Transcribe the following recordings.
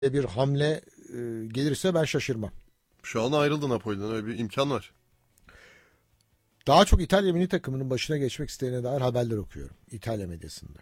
bir hamle gelirse ben şaşırmam. Şu an ayrıldı Napoli'den. Öyle bir imkan var. Daha çok İtalya milli takımının başına geçmek istediğine dair haberler okuyorum İtalya medyasında.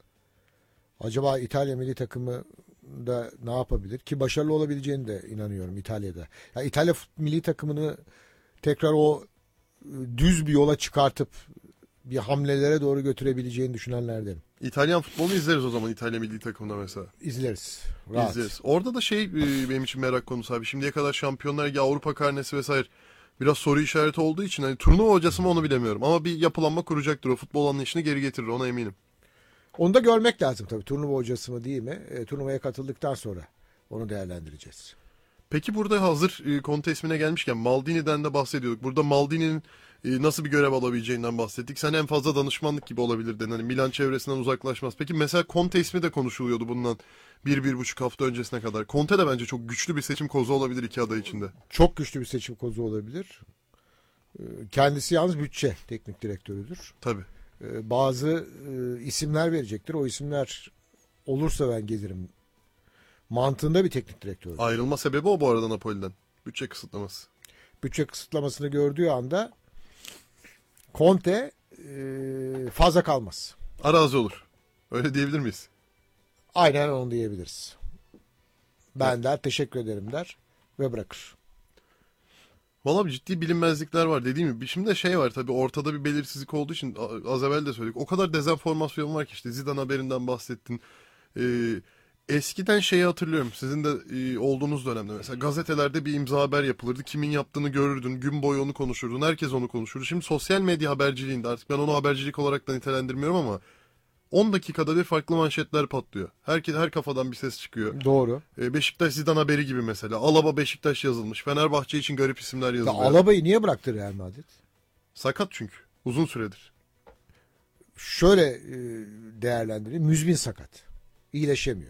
Acaba İtalya milli takımı da ne yapabilir? Ki başarılı olabileceğini de inanıyorum İtalya'da. Ya İtalya milli takımını tekrar o düz bir yola çıkartıp bir hamlelere doğru götürebileceğini düşünenlerdenim. İtalyan futbolunu izleriz o zaman İtalya milli takımında mesela. İzleriz. Rahat. İzleriz. Orada da benim için merak konusu abi. Şimdiye kadar Şampiyonlar Ligi, Avrupa karnesi vesaire biraz soru işareti olduğu için hani turnuva hocası mı onu bilemiyorum. Ama bir yapılanma kuracaktır. O futbol anlayışını geri getirir, ona eminim. Onu da görmek lazım tabii. Turnuva hocası mı değil mi? Turnuvaya katıldıktan sonra onu değerlendireceğiz. Peki burada hazır Conte ismine gelmişken Maldini'den de bahsediyorduk. Burada Maldini'nin nasıl bir görev alabileceğinden bahsettik. Sen en fazla danışmanlık gibi olabilir dedin. Hani Milan çevresinden uzaklaşmaz. Peki mesela Conte ismi de konuşuluyordu bundan 1-1,5 hafta öncesine kadar. Conte de bence çok güçlü bir seçim kozu olabilir iki aday içinde. Çok güçlü bir seçim kozu olabilir. Kendisi yalnız bütçe teknik direktörüdür. Tabii. Bazı isimler verecektir. O isimler olursa ben gelirim. Mantığında bir teknik direktör. Ayrılma sebebi o bu arada Napoli'den. Bütçe kısıtlaması. Bütçe kısıtlamasını gördüğü anda Conte fazla kalmaz. Arazi olur. Öyle diyebilir miyiz? Aynen onu diyebiliriz. Ben der teşekkür ederim der ve bırakır. Valla ciddi bilinmezlikler var dediğim gibi. Şimdi de şey var tabii, ortada bir belirsizlik olduğu için az evvel de söyledik. O kadar dezenformasyon var ki işte Zidane haberinden bahsettin. Eskiden şeyi hatırlıyorum. Sizin de olduğunuz dönemde mesela gazetelerde bir imza haber yapılırdı. Kimin yaptığını görürdün. Gün boyu onu konuşurdun. Herkes onu konuşurdu. Şimdi sosyal medya haberciliğinde artık ben onu habercilik olarak da nitelendirmiyorum ama 10 dakikada bir farklı manşetler patlıyor. Her kafadan bir ses çıkıyor. Doğru. Beşiktaş Zidane haberi gibi mesela. Alaba Beşiktaş yazılmış. Fenerbahçe için garip isimler Ya yazılıyor. Alaba'yı niye bıraktı Real Madrid? Sakat çünkü. Uzun süredir. Şöyle değerlendireyim. Müzmin sakat. İyileşemiyor.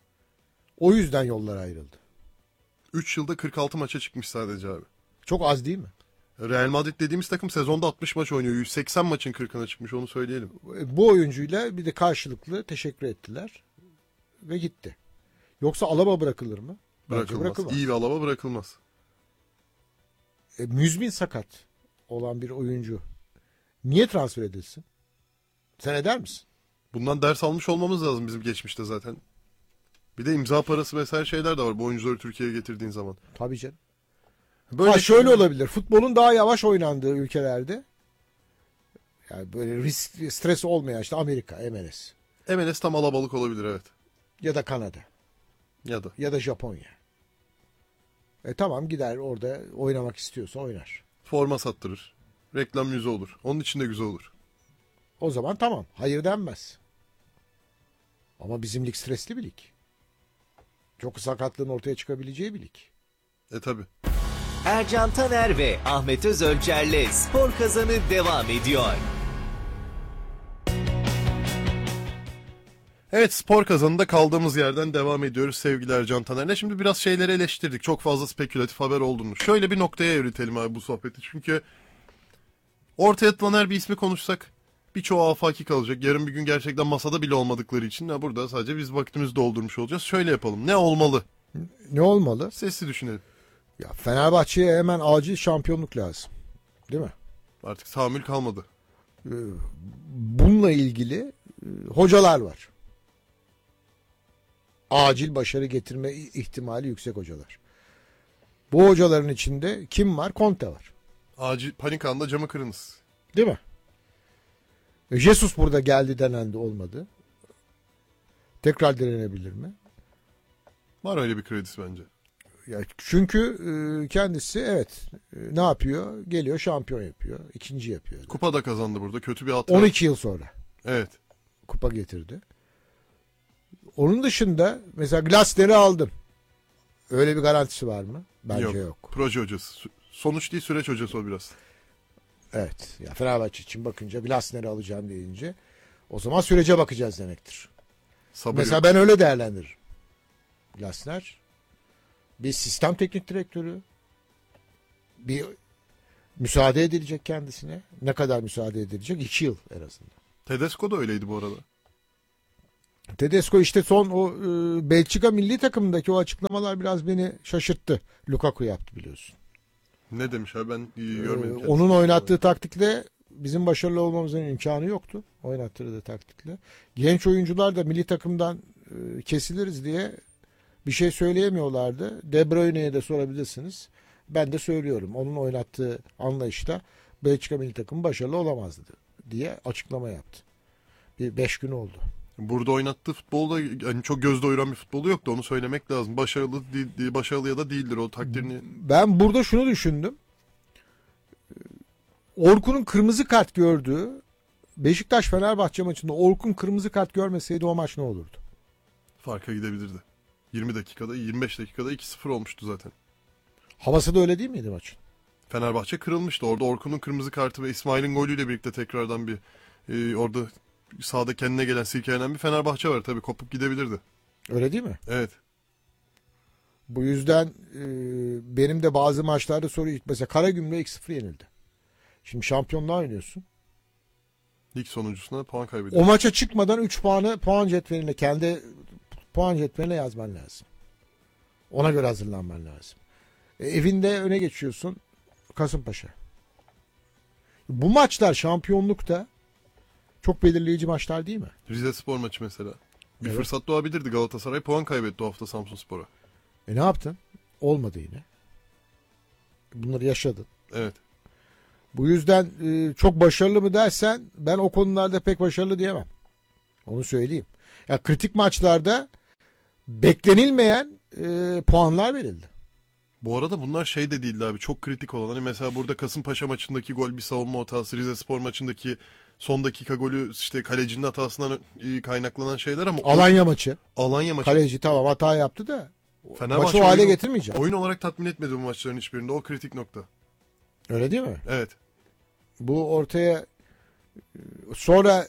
O yüzden yollar ayrıldı. 3 yılda 46 maça çıkmış sadece abi. Çok az değil mi? Real Madrid dediğimiz takım sezonda 60 maç oynuyor. 180 maçın 40'ına çıkmış, onu söyleyelim. Bu oyuncuyla bir de karşılıklı teşekkür ettiler ve gitti. Yoksa Alaba bırakılır mı? Bence Bırakılmaz. bırakılmaz. İyi bir Alaba bırakılmaz. Müzmin sakat olan bir oyuncu niye transfer edilsin? Sen eder misin? Bundan ders almış olmamız lazım bizim geçmişte zaten. Bir de imza parası vesaire şeyler de var bu oyuncuları Türkiye'ye getirdiğin zaman. Tabii canım. Böyle Şöyle olabilir. Futbolun daha yavaş oynandığı ülkelerde, yani böyle risk, stres olmayan işte Amerika, MLS MLS tam alabalık olabilir, evet. ya da Kanada Ya da. ya da Japonya. Tamam, gider orada oynamak istiyorsa oynar. Forma sattırır. Reklam yüzü olur. Onun için de güzel olur. O zaman tamam. Hayır denmez. Ama bizim lig stresli bir lig. Çok sakatlığın ortaya çıkabileceği bir lig. Tabi. Ercan Taner ve Ahmet Özölçer'le Spor Kazanı devam ediyor. Evet, spor kazanında kaldığımız yerden devam ediyoruz sevgili Ercan Taner'le. Şimdi biraz şeyleri eleştirdik. Çok fazla spekülatif haber olduğunu. Şöyle bir noktaya evriltelim abi bu sohbeti. Çünkü ortaya atılan her bir ismi konuşsak birçoğu afaki kalacak. Yarın bir gün gerçekten masada bile olmadıkları için ya burada sadece biz vaktimizi doldurmuş olacağız. Şöyle yapalım. Ne olmalı? Ne olmalı? Sesli düşünelim. Ya Fenerbahçe'ye hemen acil şampiyonluk lazım. Değil mi? Artık tahammül kalmadı. Bununla ilgili hocalar var. Acil başarı getirme ihtimali yüksek hocalar. Bu hocaların içinde kim var? Conte var. Acil panik anında camı kırınız. Değil mi? Jesus burada geldi, denendi, olmadı. Tekrar denenebilir mi? Var öyle bir kredisi bence. Ya çünkü kendisi evet ne yapıyor? Geliyor şampiyon yapıyor. İkinci yapıyor. Kupa da kazandı burada. Kötü bir hatıra. 12 yıl sonra Evet. kupa getirdi. Onun dışında mesela Glasner'i aldın. Öyle bir garantisi var mı? Bence yok. Proje hocası. Sonuç değil, süreç hocası o biraz. Evet. Ya Fenerbahçe için bakınca Glasner'i alacağım deyince o zaman sürece bakacağız demektir. Sabır Mesela yok. ben öyle değerlendiririm. Glasner bir sistem teknik direktörü, bir müsaade edilecek kendisine. Ne kadar müsaade edilecek? 2 yıl en azından. Tedesco da öyleydi bu arada. Tedesco işte son o Belçika milli takımındaki o açıklamalar biraz beni şaşırttı. Lukaku yaptı biliyorsun. Ne demiş abi, ben görmedim. kendisini. Onun oynattığı taktikle bizim başarılı olmamızın imkanı yoktu. Oynattığı taktikle. Genç oyuncular da milli takımdan kesiliriz diye bir şey söyleyemiyorlardı. De Bruyne'ye de sorabilirsiniz. Ben de söylüyorum. Onun oynattığı anlayışta Belçika milli takımı başarılı olamazdı diye açıklama yaptı. 5 gün oldu. Burada oynattığı futbolda yani çok göz doyuran bir futbolu yoktu, onu söylemek lazım. Başarılı ya da değildir, o takdirini. Ben burada şunu düşündüm. Orkun'un kırmızı kart gördüğü Beşiktaş-Fenerbahçe maçında Orkun kırmızı kart görmeseydi o maç ne olurdu? Farka gidebilirdi. 20 dakikada 25 dakikada 2-0 olmuştu zaten. Havası da öyle değil miydi maçın? Fenerbahçe kırılmıştı. Orada Orkun'un kırmızı kartı ve İsmail'in golüyle birlikte tekrardan bir orada sahada kendine gelen, silkelenen bir Fenerbahçe var. Tabii kopup gidebilirdi. Öyle değil mi? Evet. Bu yüzden benim de bazı maçlarda soru, mesela Karagümrük 2-0 yenildi. Şimdi şampiyonluğa oynuyorsun. Lig sonuncusuna puan kaybediyor. O maça çıkmadan 3 puanı puan cetveline, kendi puan cetveline yazman lazım. Ona göre hazırlanman lazım. Evinde öne geçiyorsun Kasımpaşa. Bu maçlar şampiyonlukta çok belirleyici maçlar değil mi? Rizespor maçı mesela. Bir Evet. fırsat doğabilirdi. Galatasaray puan kaybetti o hafta Samsunspor'a. Ne yaptın? Olmadı yine. Bunları yaşadın. Evet. Bu yüzden çok başarılı mı dersen ben o konularda pek başarılı diyemem. Onu söyleyeyim. Ya kritik maçlarda beklenilmeyen puanlar verildi. Bu arada bunlar şey de değildi abi. Çok kritik olan. Hani mesela burada Kasımpaşa maçındaki gol bir savunma hatası. Rizespor maçındaki son dakika golü işte kalecinin hatasından kaynaklanan şeyler ama Alanya maçı. Alanya maçı. Kaleci tamam hata yaptı da Fenerbahçe maçı o hale oyunu- getirmeyeceğim. Oyun olarak tatmin etmedi bu maçların hiçbirinde. O kritik nokta. Öyle değil mi? Evet. Bu ortaya sonra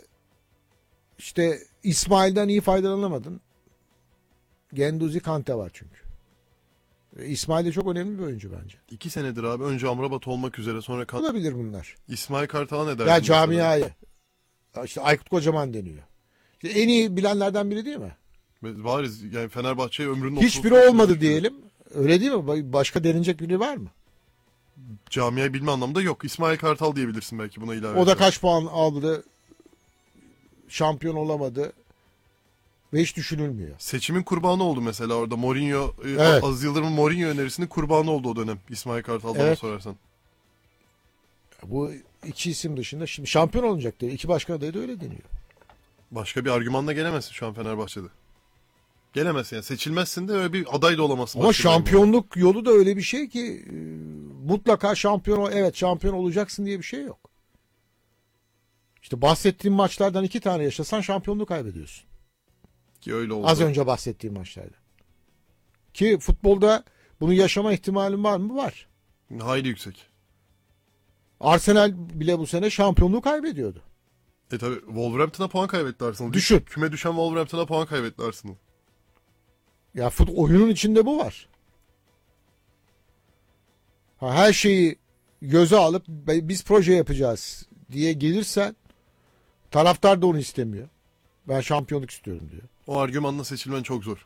işte İsmail'den iyi faydalanamadın. Genduzi Kante var çünkü. İsmail de çok önemli bir oyuncu bence. 2 senedir abi. Önce Amrabat olmak üzere sonra Olabilir bunlar. İsmail Kartal'a ne dersin? Ya mesela? camiayı. İşte Aykut Kocaman deniyor. İşte en iyi bilenlerden biri değil mi? Bariz yani Fenerbahçe'ye ömrünün Hiçbiri otuz- olmadı diyelim. Öyle değil mi? Başka denilecek biri var mı? Camiayı bilme anlamda yok. İsmail Kartal diyebilirsin belki buna ilave. O da ederek. kaç puan aldı? Şampiyon olamadı. Ve hiç düşünülmüyor. Seçimin kurbanı oldu mesela orada. Mourinho, Evet. Aziz Yıldırım'ın Mourinho önerisinin kurbanı oldu o dönem. İsmail Kartal'dan Evet. sorarsan. Bu iki isim dışında şimdi şampiyon olunacak diye. İki başkan adayı da öyle deniyor. Başka bir argümanla gelemezsin şu an Fenerbahçe'de. Gelemezsin yani. Seçilmezsin de öyle bir aday da olamazsın. Ama başka bir argüman. şampiyonluk yolu da öyle bir şey ki mutlaka evet şampiyon olacaksın diye bir şey yok. İşte bahsettiğim maçlardan 2 tane yaşasan şampiyonluğu kaybediyorsun. Ki öyle oldu. Az önce bahsettiğim maçlarda. Ki futbolda bunu yaşama ihtimalin var mı? Var. Hayli yüksek. Arsenal bile bu sene şampiyonluğu kaybediyordu. Tabi Wolverhampton'a puan kaybetti Arsenal. Düşün. Küme düşen Wolverhampton'a puan kaybetti Arsenal. Ya oyunun içinde bu var. Her şeyi göze alıp biz proje yapacağız diye gelirsen taraftar da onu istemiyor. Ben şampiyonluk istiyorum diyor. O argümanla seçilmen çok zor.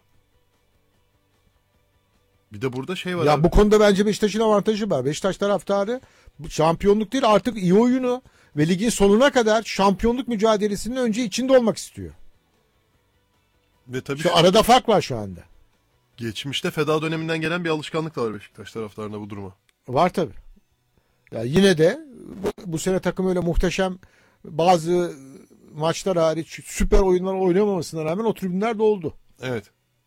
Bir de burada şey var Ya abi. bu konuda bence Beşiktaş'ın avantajı var. Beşiktaş taraftarı bu şampiyonluk değil artık iyi oyunu ve ligin sonuna kadar şampiyonluk mücadelesinin önce içinde olmak istiyor. Ve tabii Şu arada fark var şu anda. geçmişte feda döneminden gelen bir alışkanlık da var Beşiktaş taraftarına bu duruma. Var tabii. Ya yine de bu sene takım öyle muhteşem bazı maçlar hariç süper oyunlar oynamamasına rağmen o tribünler doldu. Evet.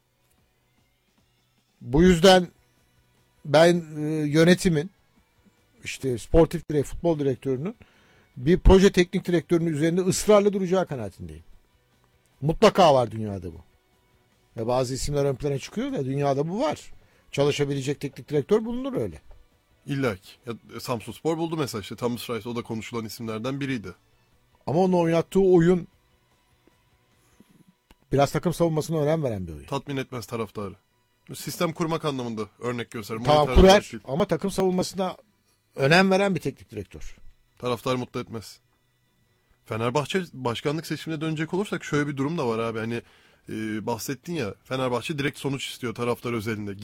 Bu yüzden ben yönetimin işte sportif futbol direktörünün bir proje teknik direktörünün üzerinde ısrarla duracağı kanaatindeyim. Mutlaka var dünyada bu. Ve bazı isimler ön plana çıkıyor da dünyada bu var. Çalışabilecek teknik direktör bulunur öyle. İlla ki. Ya, Samsunspor buldu mesela işte. Thomas Rice o da konuşulan isimlerden biriydi. Ama onun oynattığı oyun biraz takım savunmasına önem veren bir oyun. Tatmin etmez taraftarı. Sistem kurmak anlamında örnek gösterir. Tamam Monetary kurar olarak değil. ama takım savunmasına önem veren bir teknik direktör. Taraftar mutlu etmez. Fenerbahçe başkanlık seçimine dönecek olursak şöyle bir durum da var abi. Hani bahsettin ya, Fenerbahçe direkt sonuç istiyor taraftar özelinde.